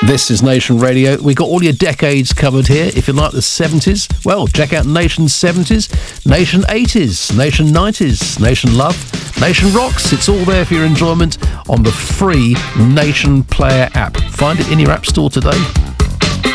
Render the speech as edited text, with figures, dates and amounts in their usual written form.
This is Nation Radio. We got all your decades covered here. If you like the 70s, well, check out Nation 70s, Nation 80s, Nation 90s, Nation Love, Nation Rocks. It's all there for your enjoyment on the free Nation Player app. Find it in your app store today.